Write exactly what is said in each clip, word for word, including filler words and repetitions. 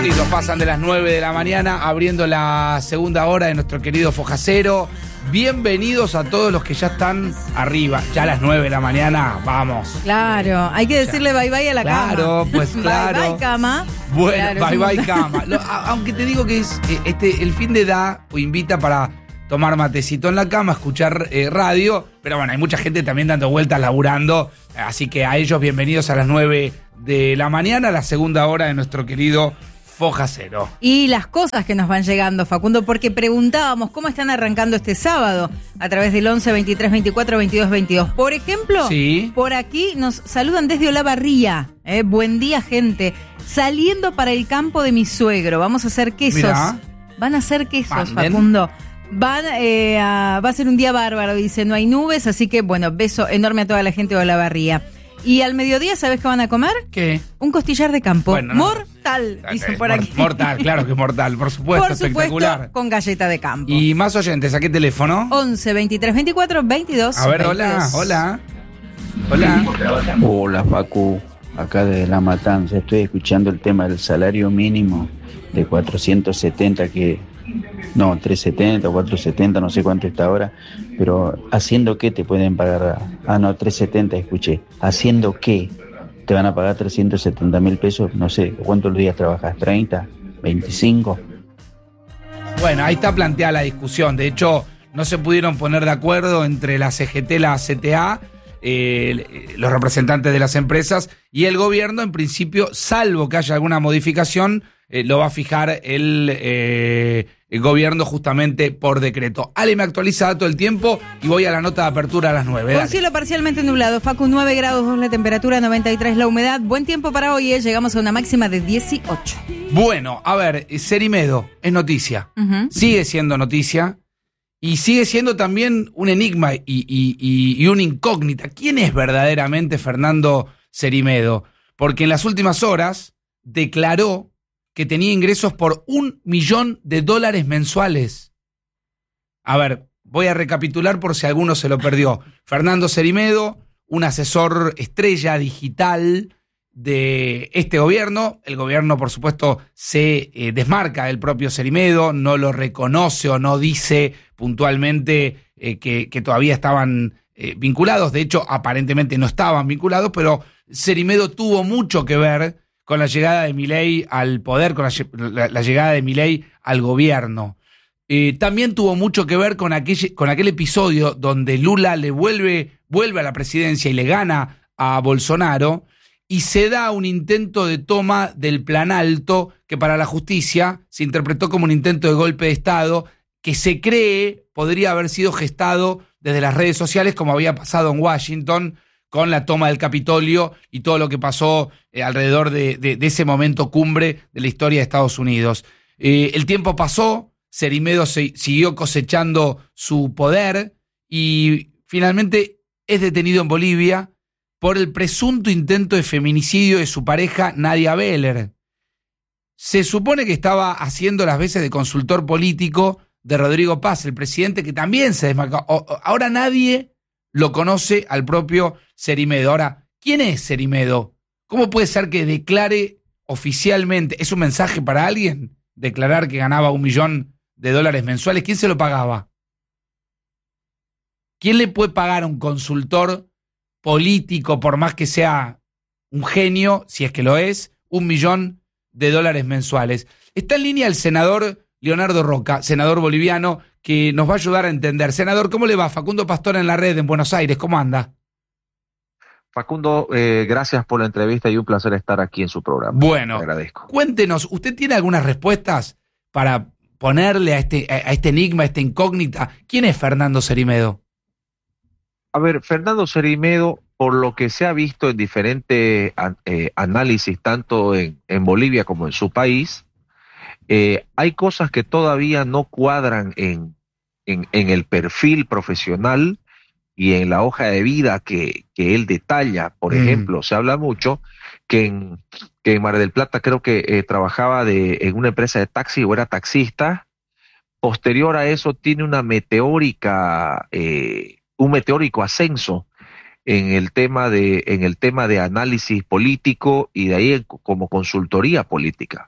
Nos pasan de las nueve de la mañana abriendo la segunda hora de nuestro querido Fojacero. Bienvenidos a todos los que ya están arriba. Ya a las nueve de la mañana, vamos. Claro, hay que decirle bye bye a la claro, cama. Claro, pues claro. Bye bye cama. Bueno, claro, bye bye cama. Lo, a, aunque te digo que es este el fin de da o invita para tomar matecito en la cama, escuchar eh, radio. Pero bueno, hay mucha gente también dando vueltas, laburando. Así que a ellos bienvenidos a las nueve de la mañana, la segunda hora de nuestro querido Fojacero. Y las cosas que nos van llegando, Facundo, porque preguntábamos cómo están arrancando este sábado a través del once, veintitrés, veinticuatro, veintidós, veintidós. Por ejemplo, sí. Por aquí nos saludan desde Olavarría. Eh, buen día, gente. Saliendo para el campo de mi suegro. Vamos a hacer quesos. Mirá. Van a hacer quesos, Manden. Facundo. Van, eh, a, va a ser un día bárbaro, dice, no hay nubes, así que, bueno, beso enorme a toda la gente de Olavarría. Y al mediodía, ¿sabes qué van a comer? ¿Qué? Un costillar de campo. Bueno, no. Mortal, dicen por Mor- aquí. Mortal, claro que mortal, por supuesto, Por supuesto, espectacular. con galleta de campo. Y más oyentes, ¿a qué teléfono? once, veintitrés, veinticuatro, veintidós. A ver, hola, hola. Hola. Hola Facu, acá de La Matanza, estoy escuchando el tema del salario mínimo de cuatrocientos setenta que, no, trescientos setenta o cuatrocientos setenta, no sé cuánto está ahora, pero ¿haciendo qué te pueden pagar? Ah, no, trescientos setenta escuché, ¿haciendo qué? ¿Te van a pagar trescientos setenta mil pesos? No sé, ¿cuántos días trabajas? ¿treinta? ¿veinticinco? Bueno, ahí está planteada la discusión. De hecho, no se pudieron poner de acuerdo entre la C G T, la C T A, eh, los representantes de las empresas y el gobierno. En principio, salvo que haya alguna modificación, eh, lo va a fijar el, eh, el gobierno justamente por decreto. Ale me actualiza todo el tiempo y voy a la nota de apertura a las nueve. Con Dale. cielo parcialmente nublado, Facu, nueve grados dos la temperatura, noventa y tres la humedad. Buen tiempo para hoy, ¿eh? Llegamos a una máxima de dieciocho. Bueno, a ver, Cerimedo es noticia. Uh-huh. Sigue siendo noticia. Y sigue siendo también un enigma y, y, y, y una incógnita. ¿Quién es verdaderamente Fernando Cerimedo? Porque en las últimas horas declaró que tenía ingresos por un millón de dólares mensuales. A ver, voy a recapitular por si alguno se lo perdió. Fernando Cerimedo, un asesor estrella digital de este gobierno. El gobierno, por supuesto, se eh, desmarca del propio Cerimedo, no lo reconoce o no dice puntualmente eh, que, que todavía estaban eh, vinculados. De hecho, aparentemente no estaban vinculados, pero Cerimedo tuvo mucho que ver con la llegada de Milei al poder, con la, la, la llegada de Milei al gobierno. Eh, también tuvo mucho que ver con aquel, con aquel episodio donde Lula le vuelve, vuelve a la presidencia y le gana a Bolsonaro, y se da un intento de toma del Plan Alto que para la justicia se interpretó como un intento de golpe de Estado que se cree podría haber sido gestado desde las redes sociales, como había pasado en Washington con la toma del Capitolio y todo lo que pasó eh, alrededor de, de, de ese momento cumbre de la historia de Estados Unidos. Eh, el tiempo pasó, Cerimedo se, siguió cosechando su poder y finalmente es detenido en Bolivia por el presunto intento de feminicidio de su pareja Nadia Beller. Se supone que estaba haciendo las veces de consultor político de Rodrigo Paz, el presidente que también se desmarcó. Ahora nadie lo conoce al propio Cerimedo. Ahora, ¿quién es Cerimedo? ¿Cómo puede ser que declare oficialmente? ¿Es un mensaje para alguien? Declarar que ganaba un millón de dólares mensuales. ¿Quién se lo pagaba? ¿Quién le puede pagar a un consultor político, por más que sea un genio, si es que lo es, un millón de dólares mensuales? Está en línea el senador Leonardo Roca, senador boliviano, que nos va a ayudar a entender. Senador, ¿cómo le va? Facundo Pastor en la red en Buenos Aires, ¿cómo anda? Facundo, eh, gracias por la entrevista y un placer estar aquí en su programa. Bueno, le agradezco. Cuéntenos, ¿usted tiene algunas respuestas para ponerle a este, a este enigma, a esta incógnita? ¿Quién es Fernando Cerimedo? A ver, Fernando Cerimedo, por lo que se ha visto en diferentes eh, análisis, tanto en, en Bolivia como en su país, eh, hay cosas que todavía no cuadran en, en, en el perfil profesional y en la hoja de vida que, que él detalla. Por mm. ejemplo, se habla mucho que en, que en Mar del Plata creo que eh, trabajaba de, en una empresa de taxi o era taxista. Posterior a eso tiene una meteórica... Eh, un meteórico ascenso en el tema de en el tema de análisis político y de ahí como consultoría política.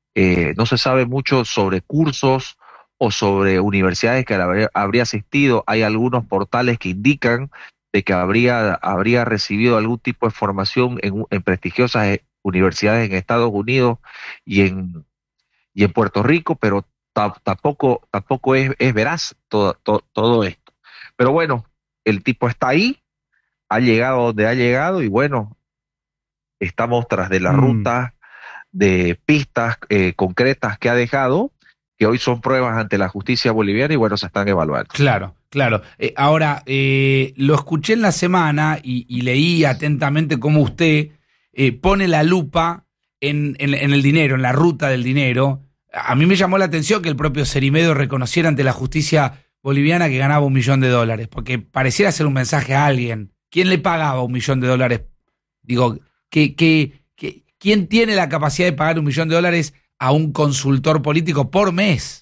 eh, no se sabe mucho sobre cursos o sobre universidades que habría, habría asistido. Hay algunos portales que indican de que habría, habría recibido algún tipo de formación en, en prestigiosas eh, universidades en Estados Unidos y en, y en Puerto Rico, pero ta- tampoco, tampoco es, es veraz todo, todo, todo esto. Pero bueno, el tipo está ahí, ha llegado donde ha llegado y bueno, estamos tras de la Mm, ruta de pistas eh, concretas que ha dejado, que hoy son pruebas ante la justicia boliviana y bueno, se están evaluando. claro, claro. Eh, ahora, eh, lo escuché en la semana y, y leí atentamente cómo usted eh, pone la lupa en, en- en el dinero, en la ruta del dinero. A mí me llamó la atención que el propio Cerimedo reconociera ante la justicia boliviana que ganaba un millón de dólares, porque pareciera ser un mensaje a alguien. ¿Quién le pagaba un millón de dólares? Digo, ¿qué, qué, qué- quién tiene la capacidad de pagar un millón de dólares a un consultor político por mes?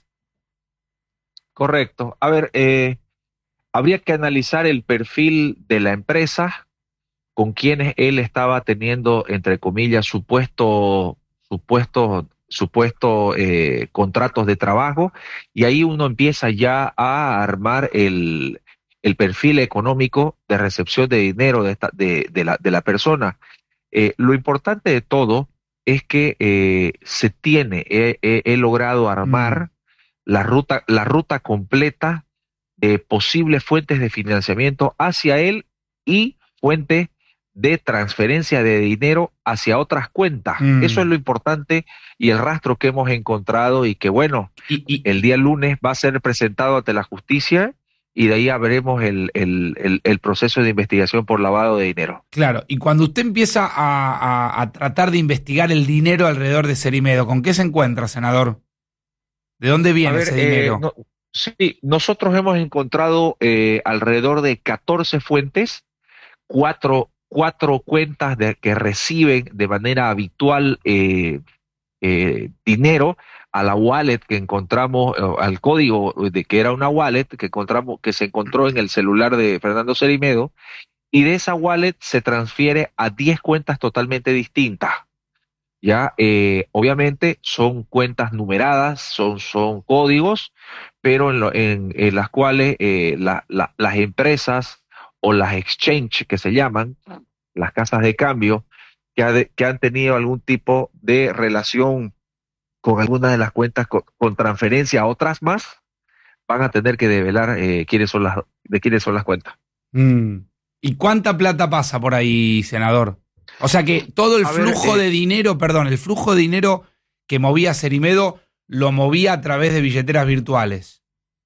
Correcto. A ver, eh, habría que analizar el perfil de la empresa con quienes él estaba teniendo, entre comillas, supuesto, supuesto, supuesto eh, contratos de trabajo, y ahí uno empieza ya a armar el, el perfil económico de recepción de dinero de, esta, de, de la, de la persona. Eh, lo importante de todo es que eh, se tiene, he, he- he logrado Mm, armar la ruta, la ruta completa de posibles fuentes de financiamiento hacia él y fuentes de transferencia de dinero hacia otras cuentas. Eso es mm. lo importante y el rastro que hemos encontrado y que bueno, Y, y, el y- día lunes va a ser presentado ante la justicia y de ahí veremos el, el, el, el proceso de investigación por lavado de dinero. claro, y cuando usted empieza a, a- a tratar de investigar el dinero alrededor de Cerimedo, ¿con qué se encuentra, senador? ¿De dónde A viene ver, ese eh, dinero? no, sí, nosotros hemos encontrado eh, alrededor de catorce fuentes, cuatro, cuatro cuentas de, que reciben de manera habitual eh, eh, dinero a la wallet que encontramos, eh, al código de que era una wallet que encontramos, que se encontró en el celular de Fernando Cerimedo, y de esa wallet se transfiere a diez cuentas totalmente distintas. Ya, eh, obviamente son cuentas numeradas, son, son códigos, pero en, lo- en- en las cuales eh, la- la- las empresas o las exchange que se llaman, las casas de cambio, que, ha de- que han tenido algún tipo de relación con alguna de las cuentas co- con, transferencia a otras más, van a tener que develar eh, quiénes son las, de quiénes son las cuentas. Mm. ¿Y cuánta plata pasa por ahí, senador? O sea que todo el A ver, flujo eh, de dinero, perdón, el flujo de dinero que movía Cerimedo lo movía a través de billeteras virtuales.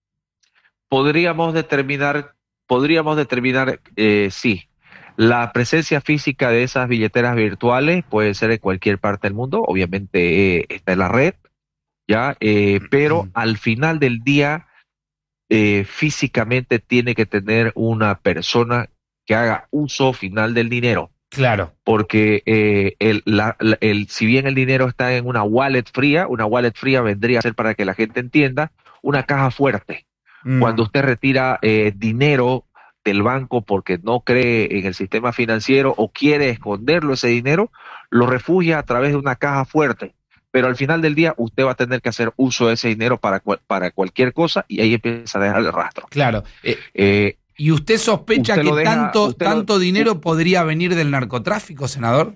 podríamos determinar, podríamos determinar, eh, sí, la presencia física de esas billeteras virtuales puede ser en cualquier parte del mundo, obviamente eh, está en la red, ya, eh, pero al final del día eh, físicamente tiene que tener una persona que haga uso final del dinero, Claro. porque eh, el, la- la- el, si bien el dinero está en una wallet fría, una wallet fría vendría a ser, para que la gente entienda, una caja fuerte. Cuando Mm. usted retira eh, dinero del banco porque no cree en el sistema financiero o quiere esconderlo ese dinero, lo refugia a través de una caja fuerte. Pero al final del día usted va a tener que hacer uso de ese dinero para, cual- para cualquier cosa y ahí empieza a dejar el rastro. Claro. Eh, Eh, ¿Y usted sospecha usted que lo deja, tanto, usted lo, tanto u- dinero podría venir del narcotráfico, senador?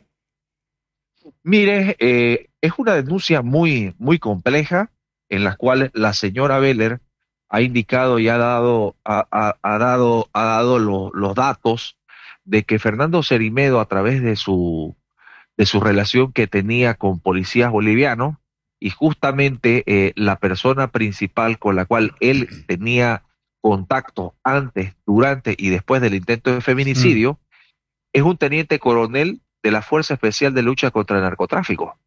mire, eh, es una denuncia muy, muy compleja en la cual la señora Beller ha indicado y ha dado, ha, ha- ha dado, ha dado lo- los datos de que Fernando Cerimedo, a través de su, de su relación que tenía con policías bolivianos, y justamente eh, la persona principal con la cual él tenía contacto antes, durante y después del intento de Mm. feminicidio, es un teniente coronel de la Fuerza Especial de Lucha contra el Narcotráfico.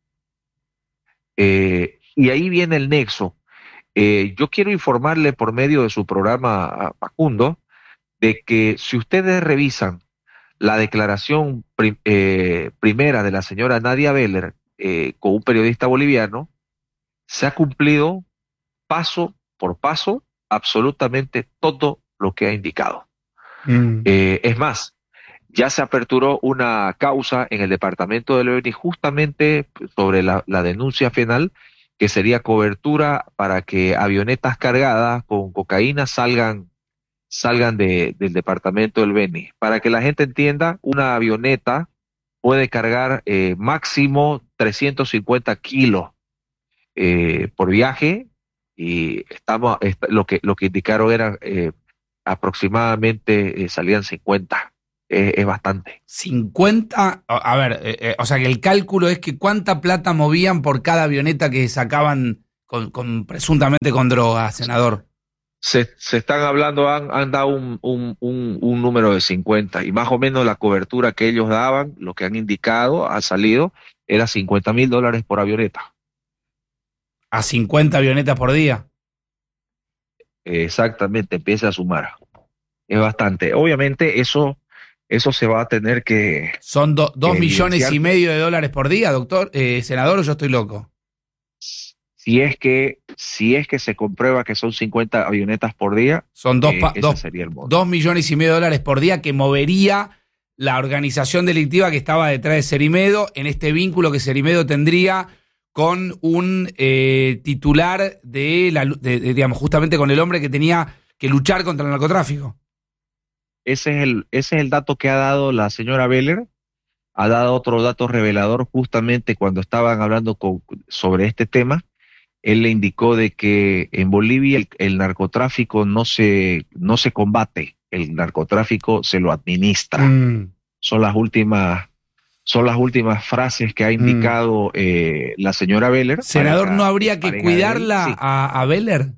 Eh, y ahí viene el nexo. Eh, yo quiero informarle por medio de su programa, a Facundo, de que si ustedes revisan la declaración pri- eh, primera de la señora Nadia Beller eh, con un periodista boliviano, se ha cumplido paso por paso absolutamente todo lo que ha indicado. Mm. Eh, es más, ya se aperturó una causa en el departamento de León justamente sobre la, la denuncia penal que sería cobertura para que avionetas cargadas con cocaína salgan, salgan de, del departamento del Beni. Para que la gente entienda, una avioneta puede cargar eh, máximo trescientos cincuenta kilos eh, por viaje, y estamos, est- lo que, lo que indicaron era eh, aproximadamente eh, salían cincuenta. Eh, es bastante. cincuenta, a a ver, eh, eh, o sea que el cálculo es que cuánta plata movían por cada avioneta que sacaban con, con presuntamente con droga, senador. Se, se están hablando, han, han dado un, un, un, un número de cincuenta, y más o menos la cobertura que ellos daban, lo que han indicado, ha salido, era cincuenta mil dólares por avioneta. A cincuenta avionetas por día. Eh, exactamente, empieza a sumar. Es bastante. Obviamente eso, eso se va a tener que, Son do- dos que millones evidenciar. y medio de dólares por día, doctor, eh, senador, o yo estoy loco. Si es que, si es que se comprueba que son cincuenta avionetas por día, Son dos, eh, pa- ese dos, sería el monto. dos millones y medio de dólares por día que movería la organización delictiva que estaba detrás de Cerimedo en este vínculo que Cerimedo tendría con un eh, titular de, la, lu- de- de, digamos, justamente con el hombre que tenía que luchar contra el narcotráfico. Ese es el, ese es el dato que ha dado la señora Beller. Ha dado otro dato revelador justamente cuando estaban hablando con- sobre este tema. Él le indicó de que en Bolivia el, el narcotráfico no se, no se combate, el narcotráfico se lo administra. Mm. Son las últimas, son las últimas frases que ha indicado eh, la señora Beller. Senador, pareja- ¿no habría que pareja de él. cuidarla Sí, a, a Beller?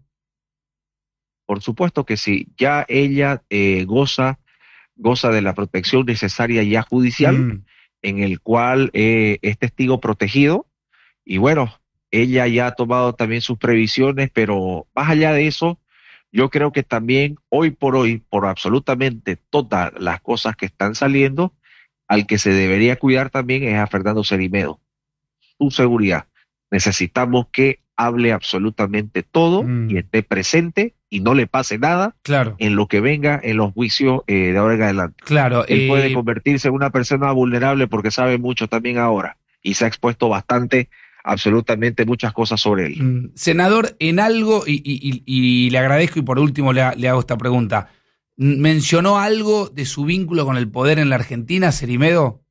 por supuesto que sí. Ya ella eh, goza, goza de la protección necesaria ya judicial, Mm. en el cual eh, es testigo protegido, y bueno, ella ya ha tomado también sus previsiones, pero más allá de eso, yo creo que también hoy por hoy, por absolutamente todas las cosas que están saliendo, al que se debería cuidar también es a Fernando Cerimedo. Su seguridad. Necesitamos que hable absolutamente todo Mm. y esté presente y no le pase nada Claro, en lo que venga en los juicios eh, de ahora en adelante. claro. Él eh, puede convertirse en una persona vulnerable porque sabe mucho también ahora, y se ha expuesto bastante, absolutamente muchas cosas sobre él. Mm, Senador, en algo, y, y- y- y le agradezco y por último le, ha- le hago esta pregunta, mm, ¿mencionó algo de su vínculo con el poder en la Argentina, Cerimedo?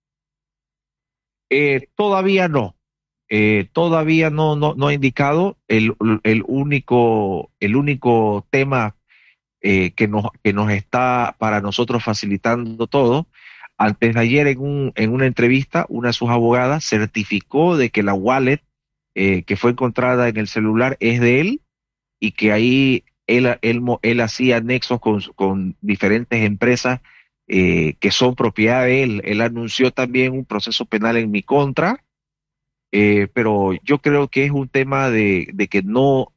Eh, todavía no, eh, todavía no, no, no ha indicado. El, el único, el único tema eh, que nos, que nos está para nosotros facilitando todo. Antes de ayer, en un, en una entrevista, una de sus abogadas certificó de que la wallet eh, que fue encontrada en el celular es de él, y que ahí él, él, mo- él hacía nexos con, con diferentes empresas eh, que son propiedad de él. Él anunció también un proceso penal en mi contra, eh, pero yo creo que es un tema de, de que no,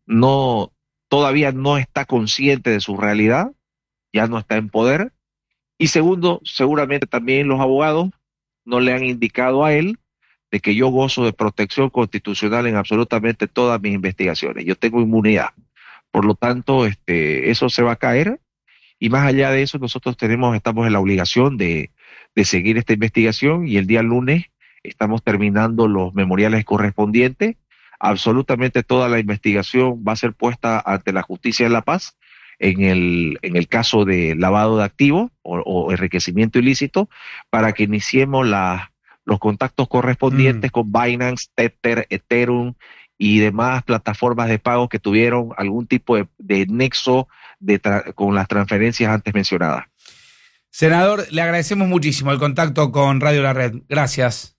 no, todavía no está consciente de su realidad, ya no está en poder. Y segundo, seguramente también los abogados no le han indicado a él de que yo gozo de protección constitucional en absolutamente todas mis investigaciones. Yo tengo inmunidad. Por lo tanto, este, eso se va a caer. Y más allá de eso, nosotros tenemos, estamos en la obligación de, de seguir esta investigación, y el día lunes estamos terminando los memoriales correspondientes. Absolutamente toda la investigación va a ser puesta ante la justicia de La Paz en el, en el caso de lavado de activos o, o enriquecimiento ilícito, para que iniciemos la, los contactos correspondientes Mm. con Binance, Tether, Ethereum y demás plataformas de pago que tuvieron algún tipo de, de nexo de tra- con las transferencias antes mencionadas. Senador, le agradecemos muchísimo el contacto con Radio La Red. Gracias.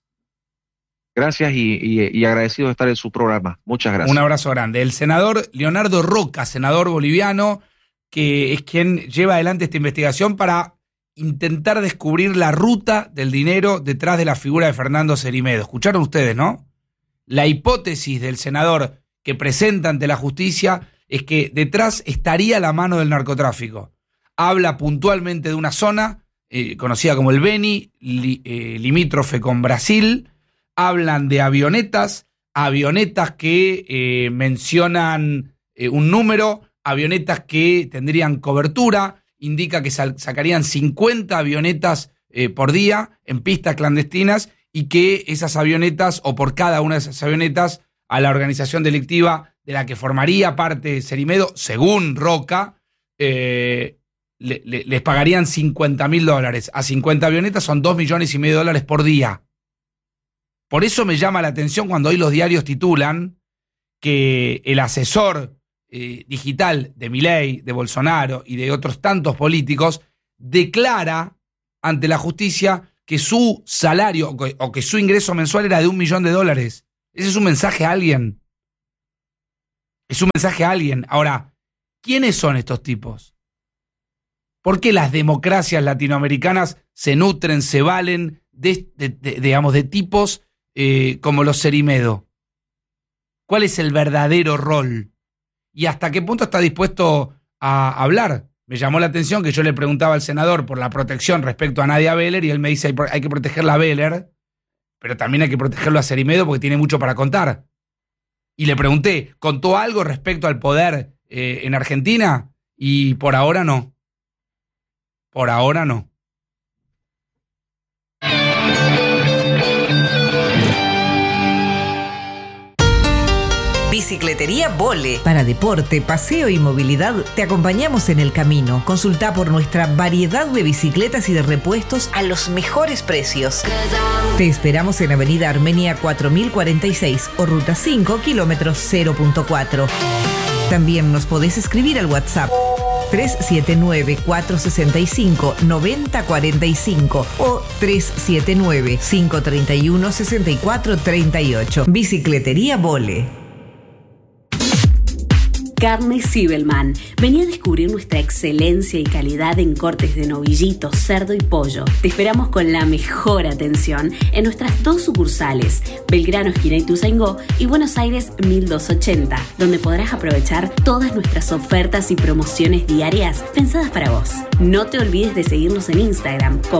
Gracias, y, y, y agradecido de estar en su programa. Muchas gracias. Un abrazo grande. El senador Leonardo Roca, senador boliviano, que es quien lleva adelante esta investigación para intentar descubrir la ruta del dinero detrás de la figura de Fernando Cerimedo. Escucharon ustedes, ¿no? La hipótesis del senador que presenta ante la justicia es que detrás estaría la mano del narcotráfico. Habla puntualmente de una zona eh, conocida como el Beni, li, eh, limítrofe con Brasil. Hablan de avionetas, avionetas que eh, mencionan eh, un número, avionetas que tendrían cobertura, indica que sal, sacarían cincuenta avionetas eh, por día en pistas clandestinas, y que esas avionetas, o por cada una de esas avionetas, a la organización delictiva de la que formaría parte Cerimedo, según Roca, eh, le, le, les pagarían cincuenta mil dólares. A cincuenta avionetas son dos millones y medio de dólares por día. Por eso me llama la atención cuando hoy los diarios titulan que el asesor eh, digital de Milei, de Bolsonaro y de otros tantos políticos declara ante la justicia que su salario o que, o que su ingreso mensual era de un millón de dólares. Ese es un mensaje a alguien. Es un mensaje a alguien. Ahora, ¿quiénes son estos tipos? ¿Por qué las democracias latinoamericanas se nutren, se valen de, de, de, digamos, de tipos eh, como los Cerimedo? ¿Cuál es el verdadero rol? ¿Y hasta qué punto está dispuesto a hablar? Me llamó la atención que yo le preguntaba al senador por la protección respecto a Nadia Beller y él me dice hay, hay que protegerla a Beller, pero también hay que protegerlo a Cerimedo porque tiene mucho para contar. Y le pregunté, ¿contó algo respecto al poder eh, en Argentina? Y por ahora no. Por ahora no. Bicicletería Vole. Para deporte, paseo y movilidad, te acompañamos en el camino. Consulta por nuestra variedad de bicicletas y de repuestos a los mejores precios. Te esperamos en Avenida Armenia cuatro mil cuarenta y seis o Ruta cinco, kilómetros cero punto cuatro. También nos podés escribir al WhatsApp tres siete nueve, cuatro seis cinco, nueve cero cuatro cinco o tres siete nueve, cinco tres uno, seis cuatro tres ocho. Bicicletería Vole. Carne Zibelman. Vení a descubrir nuestra excelencia y calidad en cortes de novillito, cerdo y pollo. Te esperamos con la mejor atención en nuestras dos sucursales, Belgrano, esquina Ituzaingó y Buenos Aires mil doscientos ochenta, donde podrás aprovechar todas nuestras ofertas y promociones diarias pensadas para vos. No te olvides de seguirnos en Instagram como